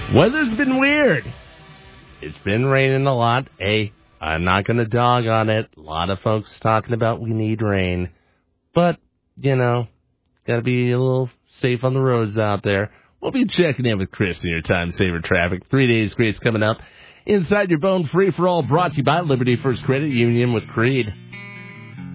Weather's been weird. It's been raining a lot. Hey, I'm not going to dog on it. A lot of folks talking about we need rain. But, got to be a little safe on the roads out there. We'll be checking in with Chris in your Time Saver Traffic. 3 days grace coming up. Inside Your Bone Free for All brought to you by Liberty First Credit Union with Creed.